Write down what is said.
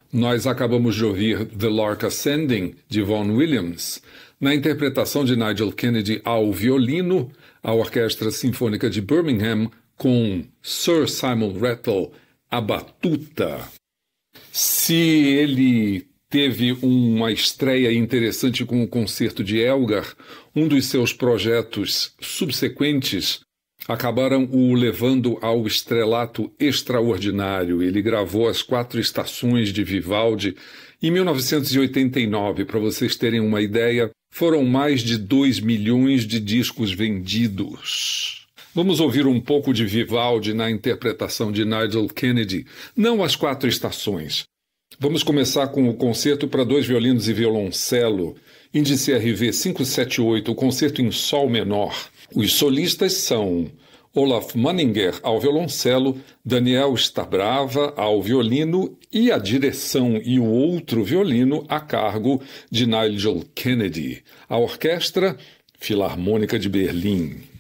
Nós acabamos de ouvir The Lark Ascending, de Vaughan Williams, na interpretação de Nigel Kennedy ao violino, a Orquestra Sinfônica de Birmingham, com Sir Simon Rattle, a batuta. Se ele teve uma estreia interessante com o concerto de Elgar, um dos seus projetos subsequentes acabaram o levando ao estrelato extraordinário. Ele gravou as 4 estações de Vivaldi em 1989. Para vocês terem uma ideia, foram mais de 2 milhões de discos vendidos. Vamos ouvir um pouco de Vivaldi na interpretação de Nigel Kennedy, não as 4 estações. Vamos começar com o concerto para 2 violinos e violoncelo, índice RV 578, o concerto em sol menor. Os solistas são Olaf Manninger ao violoncelo, Daniel Stabrava ao violino e a direção e o outro violino a cargo de Nigel Kennedy. A orquestra Filarmônica de Berlim.